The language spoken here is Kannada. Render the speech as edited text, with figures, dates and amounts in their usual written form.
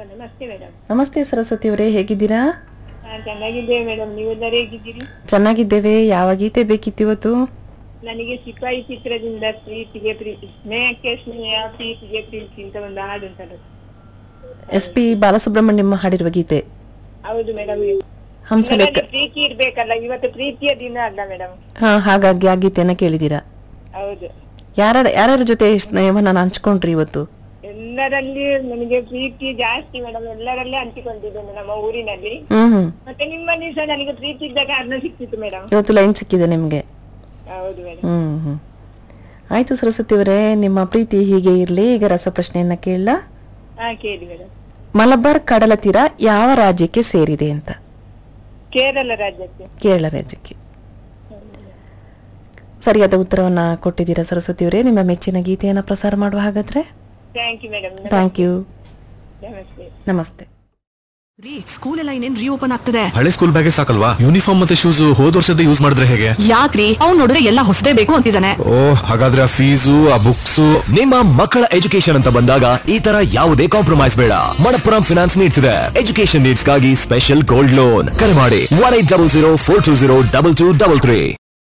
ನಮಸ್ತೆ ಮೇಡಮ್. ನಮಸ್ತೆ ಸರಸ್ವತಿ ಅವರೇ, ಹೇಗಿದ್ದೀರಾ? ಚೆನ್ನಾಗಿದ್ದೇವೆ ಮೇಡಮ್, ನೀವೆಲ್ಲರೂ ಹೇಗಿದ್ದೀರಿ? ಚೆನ್ನಾಗಿದ್ದೇವೆ. ಯಾವ ಗೀತೆ ಬೇಕಿತ್ತು ಇವತ್ತು? ನನಗೆ ಸಿಪಾಯಿ ಚಿತ್ರದಿಂದ ಪ್ರೀತಿಗೆ ಪ್ರೀತಿ, ಸ್ನೇಹಕ್ಕೆ ಸ್ನೇಹ, ಪ್ರೀತಿಗೆ ಪ್ರೀತಿ ಅಂತ ಒಂದು ಹಾಡು ಉಂಟಲ್ಲ. SP ಬಾಲಸುಬ್ರಹ್ಮಣ್ಯಂ ಹಾಡಿರುವ ಗೀತೆ. ಹೌದು ಮೇಡಮ್. ಹಂಸಲೇಖ. ಪ್ರೀತಿ ಇರ್ಬೇಕಲ್ಲ, ಇವತ್ತು ಪ್ರೀತಿಯ ದಿನ ಅಲ್ಲ ಮೇಡಮ್. ಹಾಗಾಗಿ ಆ ಗೀತೆಯನ್ನ ಕೇಳಿದ್ದೀರಾ? ಹೌದು. ಯಾರ್ಯಾರ ಜೊತೆ ಸ್ನೇಹವನ್ನ ಹಂಚ್ಕೊಂಡ್ರಿ ಇವತ್ತು? ಎಲ್ಲರಲ್ಲಿ ನನಗೆ ಪ್ರೀತಿ ಜಾಸ್ತಿ ಮೇಡಮ್, ಎಲ್ಲರಲ್ಲೇ ಹಂಚಿಕೊಂಡಿದ್ದೇನೆ ನಮ್ಮ ಊರಿನಲ್ಲಿ. ಮತ್ತೆ ನಿಮ್ಮಲ್ಲಿ ಸಹ ನನಗೆ ಪ್ರೀತಿ ಇದ್ದ ಕಾರಣ ಸಿಕ್ತಿತ್ತು ಮೇಡಮ್. ಇವತ್ತು ಲೈನ್ ಸಿಕ್ಕಿದೆ ನಿಮ್ಗೆ? ಹೌದು ಮೇಡಮ್. ಆಯ್ತು ಸರಸ್ವತಿ ಅವರೇ, ನಿಮ್ಮ ಪ್ರೀತಿ ಹೀಗೆ ಇರ್ಲಿ. ಈಗ ರಸಪ್ರಶ್ನೆಯನ್ನ ಕೇಳಲಾ? ಕೇಳಿ ಮೇಡಮ್. ಮಲಬಾರ್ ಕಡಲ ತೀರ ಯಾವ ರಾಜ್ಯಕ್ಕೆ ಸೇರಿದೆ ಅಂತ? ಕೇರಳ ರಾಜ್ಯಕ್ಕೆ. ಕೇರಳ ರಾಜ್ಯಕ್ಕೆ. ಸರಿಯಾದ ಉತ್ತರವನ್ನ ಕೊಟ್ಟಿದ್ದೀರಾ ಸರಸ್ವತಿ ಅವರೇ. ನಿಮ್ಮ ಮೆಚ್ಚಿನ ಗೀತೆಯನ್ನ ಪ್ರಸಾರ ಮಾಡುವ ಹಾಗಾದ್ರೆ. Thank you madam. Thank you. ನಮಸ್ತೆ. ನಮಸ್ತೆ. ಸ್ಕೂಲ್ ಎಲ್ಲ ಇನ್ನೇನ್ ರೀಓಪನ್ ಆಗ್ತದೆ. ಹಳೆ ಸ್ಕೂಲ್ ಬ್ಯಾಗೇ ಸಾಕಲ್ವಾ? ಯೂನಿಫಾರ್ಮ್ ಮತ್ತೆ ಶೂಸ್ ಹೋದ ವರ್ಷದ ಯೂಸ್ ಮಾಡಿದ್ರೆ ಹೇಗೆ? ಯಾಕ್ರಿ, ಅವ್ನು ನೋಡಿದ್ರೆ ಎಲ್ಲ ಹೊಸದೇ ಬೇಕು ಅಂತಿದ್ದಾನೆ. ಹಾಗಾದ್ರೆ ಆ ಫೀಸು, ಆ ಬುಕ್ಸ್. ನಿಮ್ಮ ಮಕ್ಕಳ ಎಜುಕೇಶನ್ ಅಂತ ಬಂದಾಗ ಈ ತರ ಯಾವುದೇ ಕಾಂಪ್ರಮೈಸ್ ಬೇಡ. ಮಣಪ್ಪುರಂ ಫಿನಾನ್ಸ್ ನೀಡ್ತಿದೆ ಎಜುಕೇಶನ್ ನೀಡ್ಸ್ ಗಾಗಿ ಸ್ಪೆಷಲ್ ಗೋಲ್ಡ್ ಲೋನ್. ಕರೆ ಮಾಡಿ 1800 420 2233.